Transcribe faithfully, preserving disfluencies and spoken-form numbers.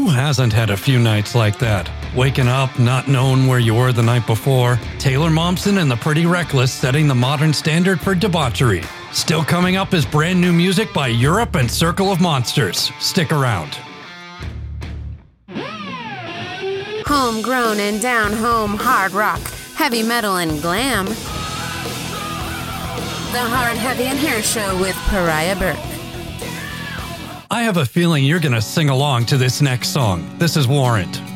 Who hasn't had a few nights like that? Waking up, not knowing where you were the night before. Taylor Momsen and the Pretty Reckless setting the modern standard for debauchery. Still coming up is brand new music by Europe and Circle of Monsters. Stick around. Homegrown and down-home hard rock, heavy metal and glam. The Hard, Heavy, and Hair Show with Pariah Burke. I have a feeling you're going to sing along to this next song. This is Warrant.